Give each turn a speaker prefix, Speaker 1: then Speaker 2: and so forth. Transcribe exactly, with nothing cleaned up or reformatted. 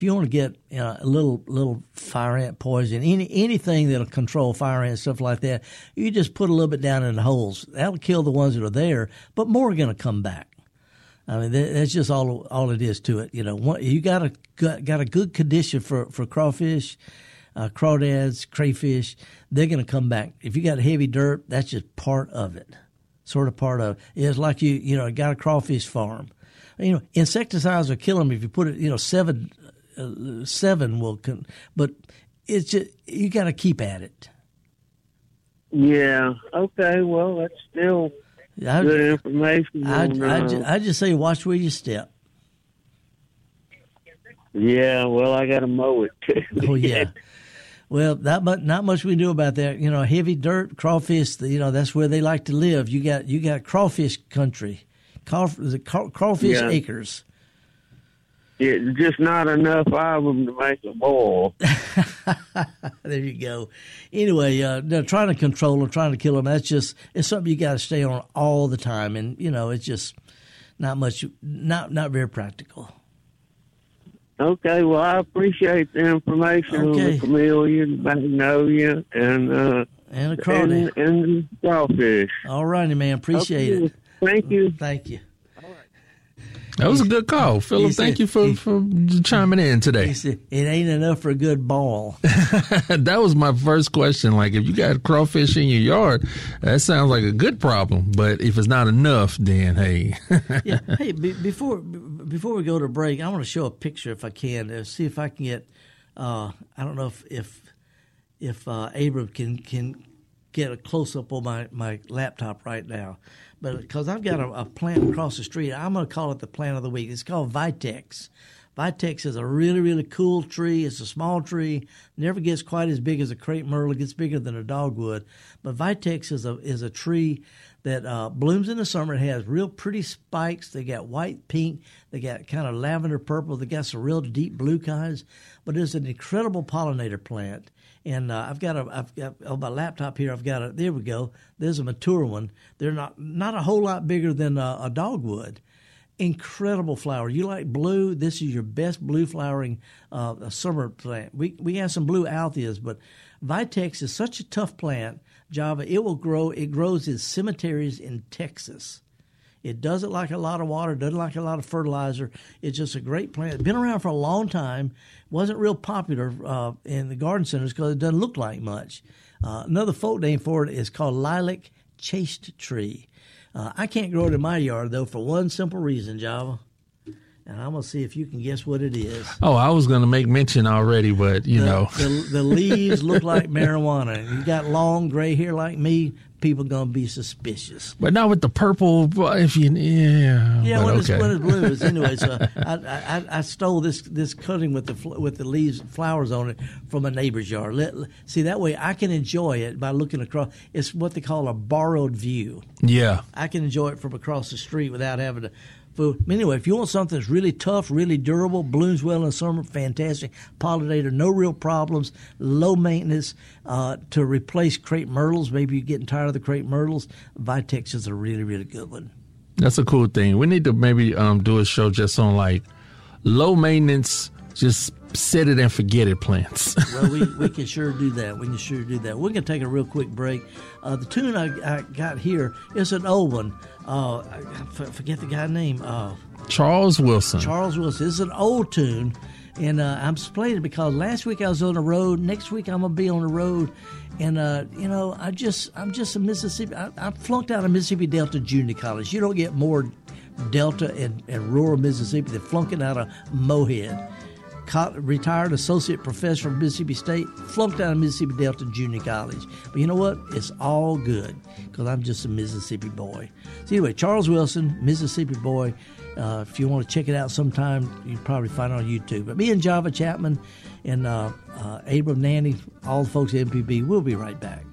Speaker 1: you want to get you know, a little little fire ant poison, any anything that'll control fire ants, stuff like that, you just put a little bit down in the holes. That'll kill the ones that are there, but more are going to come back. I mean, that's just all all it is to it. You know, you got a got, got a good condition for for crawfish, uh, crawdads, crayfish. They're going to come back. If you got heavy dirt, that's just part of it, sort of part of it. It's like you you know got a crawfish farm. You know, insecticides will kill them if you put it. You know, seven. Uh, seven will, con- but it's just you got to keep at it.
Speaker 2: Yeah. Okay. Well, that's still I, good information.
Speaker 1: I,
Speaker 2: on,
Speaker 1: I,
Speaker 2: uh,
Speaker 1: just, I just say watch where you step.
Speaker 2: Yeah. Well, I got to mow it too.
Speaker 1: Oh yeah. Well, not much, not much we can do about that. You know, heavy dirt, crawfish. You know, that's where they like to live. You got you got crawfish country, Craw, the craw, crawfish
Speaker 2: yeah.
Speaker 1: acres.
Speaker 2: It's just not enough of them to make a boil.
Speaker 1: There you go. Anyway, uh, no, trying to control them, trying to kill them, that's just, it's something you got to stay on all the time. And, you know, it's just not much, not not very practical.
Speaker 2: Okay, well, I appreciate the information
Speaker 1: Okay.
Speaker 2: on the chameleon, the magnolia, and, uh,
Speaker 1: and, a crawdad.
Speaker 2: and, and the crawfish.
Speaker 1: All righty, man. Appreciate
Speaker 2: okay.
Speaker 1: it.
Speaker 2: Thank you.
Speaker 1: Thank you.
Speaker 3: That was a good call, Philip. Thank you for, for chiming in today.
Speaker 1: He said, it ain't enough for a good ball.
Speaker 3: That was my first question. Like, if you got crawfish in your yard, that sounds like a good problem. But if it's not enough, then hey.
Speaker 1: yeah. Hey, be, before before we go to break, I want to show a picture if I can to see if I can get. Uh, I don't know if if if uh, Abram can can get a close up on my, my laptop right now. But because I've got a, a plant across the street, I'm going to call it the plant of the week. It's called Vitex. Vitex is a really, really cool tree. It's a small tree. Never gets quite as big as a crepe myrtle. It gets bigger than a dogwood. But Vitex is a is a tree that uh, blooms in the summer. It has real pretty spikes. They got white, pink. They got kind of lavender purple. They got some real deep blue kinds. But it's an incredible pollinator plant. And uh, I've got a, I've got on my laptop here. I've got a. There we go. There's a mature one. They're not not a whole lot bigger than a, a dogwood. Incredible flower. You like blue? This is your best blue flowering uh, summer plant. We we have some blue althias, but Vitex is such a tough plant. Java, it will grow. It grows in cemeteries in Texas. It doesn't like a lot of water, doesn't like a lot of fertilizer. It's just a great plant. It's been around for a long time. Wasn't real popular uh, in the garden centers because it doesn't look like much. Uh, another folk name for it is called lilac chaste tree. Uh, I can't grow it in my yard, though, for one simple reason, Java. And I'm going to see if you can guess what it is.
Speaker 3: Oh, I was going to make mention already, but, you
Speaker 1: the,
Speaker 3: know.
Speaker 1: The, the leaves look like marijuana. You got long gray hair like me, people going to be suspicious.
Speaker 3: But not with the purple, if you, yeah.
Speaker 1: Yeah, when,
Speaker 3: okay.
Speaker 1: it's, when it's blue. It's, anyway, so I, I, I stole this this cutting with the with the leaves, flowers on it from a neighbor's yard. Let, see, that way I can enjoy it by looking across. It's what they call a borrowed view.
Speaker 3: Yeah.
Speaker 1: I can enjoy it from across the street without having to. Food. Anyway, if you want something that's really tough, really durable, blooms well in the summer, fantastic, pollinator, no real problems, low maintenance, uh, to replace crepe myrtles, maybe you're getting tired of the crepe myrtles, Vitex is a really, really good one.
Speaker 3: That's a cool thing. We need to maybe um, do a show just on like low maintenance, just set it and forget it plants.
Speaker 1: Well, we, we can sure do that. We can sure do that. We're going to take a real quick break. Uh, the tune I, I got here is an old one. Uh, I f- forget the guy's name. Uh,
Speaker 3: Charles Wilson.
Speaker 1: Charles Wilson. This is an old tune, and uh, I'm playing it because last week I was on the road. Next week I'm gonna be on the road, and uh, you know I just I'm just a Mississippi. I, I flunked out of Mississippi Delta Junior College. You don't get more Delta and, and rural Mississippi than flunking out of Mohead. Retired associate professor from Mississippi State, flunked out of Mississippi Delta Junior College. But you know what? It's all good because I'm just a Mississippi boy. So anyway, Charles Wilson, Mississippi boy. Uh, if you want to check it out sometime, you can probably find it on YouTube. But me and Java Chapman and uh, uh, Abram Nanny, all the folks at M P B, we'll be right back.